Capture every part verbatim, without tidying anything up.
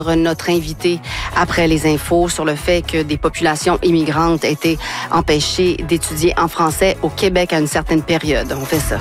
Notre invité après les infos sur le fait que des populations immigrantes étaient empêchées d'étudier en français au Québec à une certaine période. On fait ça.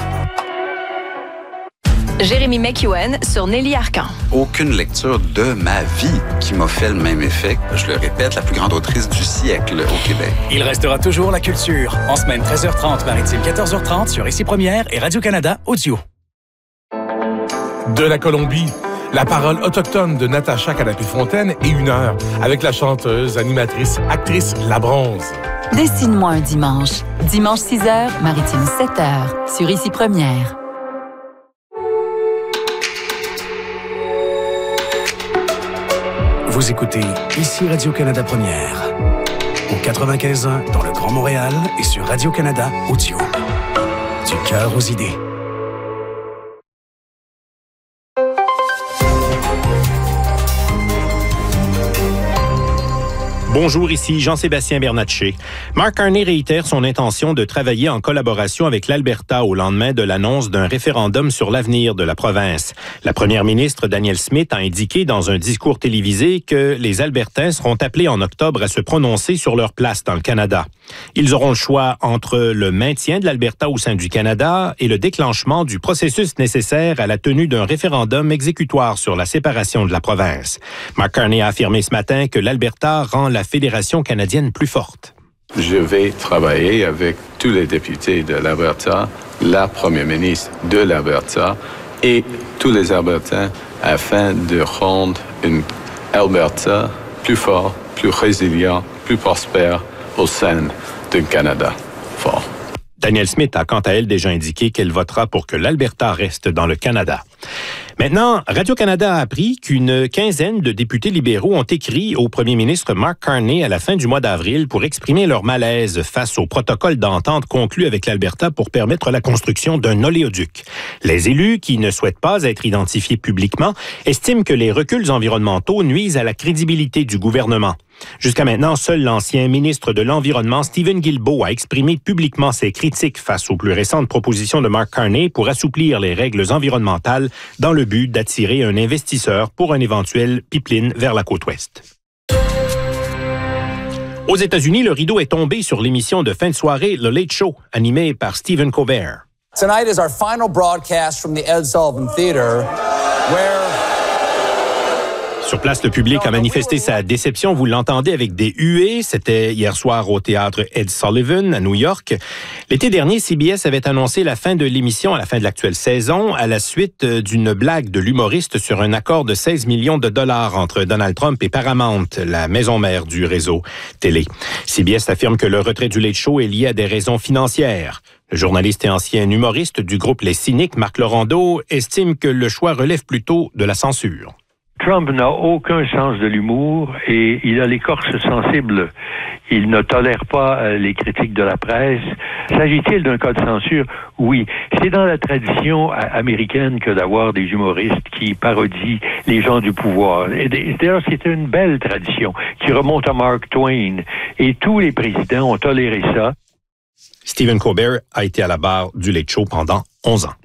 Jérémy McEwen sur Nelly Arcan. Aucune lecture de ma vie qui m'a fait le même effet. Je le répète, la plus grande autrice du siècle au Québec. Il restera toujours la culture. En semaine treize heures trente, maritime quatorze heures trente sur Ici Première et Radio-Canada Audio. De la Colombie, la parole autochtone de Natacha Canapé-Fontaine et une heure avec la chanteuse, animatrice, actrice La Bronze. Dessine-moi un dimanche. Dimanche six heures, maritime sept heures sur Ici Première. Vous écoutez Ici Radio-Canada Première. Au quatre-vingt-quinze ans dans le Grand Montréal et sur Radio-Canada Audio. Du cœur aux idées. Bonjour, ici Jean-Sébastien Bernatchez. Mark Carney réitère son intention de travailler en collaboration avec l'Alberta au lendemain de l'annonce d'un référendum sur l'avenir de la province. La première ministre Danielle Smith a indiqué dans un discours télévisé que les Albertains seront appelés en octobre à se prononcer sur leur place dans le Canada. Ils auront le choix entre le maintien de l'Alberta au sein du Canada et le déclenchement du processus nécessaire à la tenue d'un référendum exécutoire sur la séparation de la province. Mark Carney a affirmé ce matin que l'Alberta rend la Fédération canadienne plus forte. Je vais travailler avec tous les députés de l'Alberta, la première ministre de l'Alberta et tous les Albertains afin de rendre une Alberta plus forte, plus résilient, plus prospère au sein d'un Canada fort. Danielle Smith a quant à elle déjà indiqué qu'elle votera pour que l'Alberta reste dans le Canada. Maintenant, Radio-Canada a appris qu'une quinzaine de députés libéraux ont écrit au premier ministre Mark Carney à la fin du mois d'avril pour exprimer leur malaise face au protocole d'entente conclu avec l'Alberta pour permettre la construction d'un oléoduc. Les élus, qui ne souhaitent pas être identifiés publiquement, estiment que les reculs environnementaux nuisent à la crédibilité du gouvernement. Jusqu'à maintenant, seul l'ancien ministre de l'Environnement, Stephen Guilbeault, a exprimé publiquement ses critiques face aux plus récentes propositions de Mark Carney pour assouplir les règles environnementales dans le but d'attirer un investisseur pour un éventuel pipeline vers la côte ouest. Aux États-Unis, le rideau est tombé sur l'émission de fin de soirée The Late Show, animée par Stephen Colbert. Tonight is our final broadcast from the Ed Sullivan Theater, where... Sur place, le public a manifesté sa déception. Vous l'entendez avec des huées. C'était hier soir au théâtre Ed Sullivan à New York. L'été dernier, C B S avait annoncé la fin de l'émission à la fin de l'actuelle saison à la suite d'une blague de l'humoriste sur un accord de seize millions de dollars entre Donald Trump et Paramount, la maison mère du réseau télé. C B S affirme que le retrait du Late Show est lié à des raisons financières. Le journaliste et ancien humoriste du groupe Les Cyniques, Marc Laurando, estime que le choix relève plutôt de la censure. Trump n'a aucun sens de l'humour et il a l'écorce sensible. Il ne tolère pas les critiques de la presse. S'agit-il d'un cas de censure? Oui. C'est dans la tradition américaine que d'avoir des humoristes qui parodient les gens du pouvoir. Et d'ailleurs, c'est une belle tradition qui remonte à Mark Twain. Et tous les présidents ont toléré ça. Stephen Colbert a été à la barre du Late Show pendant onze ans.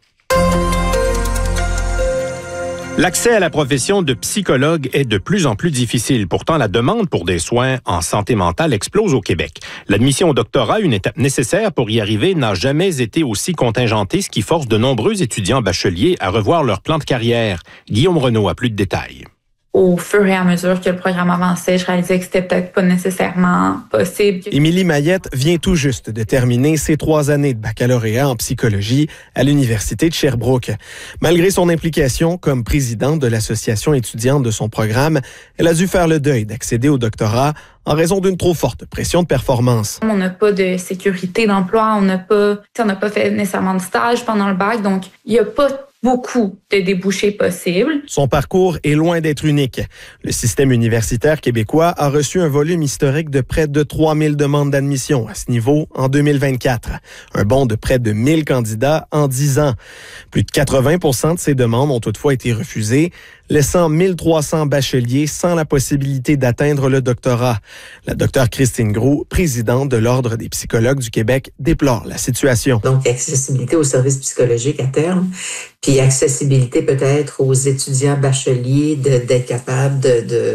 L'accès à la profession de psychologue est de plus en plus difficile. Pourtant, la demande pour des soins en santé mentale explose au Québec. L'admission au doctorat, une étape nécessaire pour y arriver, n'a jamais été aussi contingentée, ce qui force de nombreux étudiants bacheliers à revoir leur plan de carrière. Guillaume Renaud a plus de détails. Au fur et à mesure que le programme avançait, je réalisais que c'était peut-être pas nécessairement possible. Émilie Mayette vient tout juste de terminer ses trois années de baccalauréat en psychologie à l'Université de Sherbrooke. Malgré son implication comme présidente de l'association étudiante de son programme, elle a dû faire le deuil d'accéder au doctorat en raison d'une trop forte pression de performance. On n'a pas de sécurité d'emploi, on n'a pas, on n'a pas fait nécessairement de stage pendant le bac, donc il n'y a pas beaucoup de débouchés possibles. Son parcours est loin d'être unique. Le système universitaire québécois a reçu un volume historique de près de trois mille demandes d'admission à ce niveau en deux mille vingt-quatre. Un bond de près de mille candidats en dix ans. Plus de quatre-vingts pour cent de ces demandes ont toutefois été refusées, laissant mille trois cents bacheliers sans la possibilité d'atteindre le doctorat. La docteure Christine Groux, présidente de l'Ordre des psychologues du Québec, déplore la situation. Donc, accessibilité aux services psychologiques à terme. Puis accessibilité peut-être aux étudiants bacheliers de, d'être capables de, de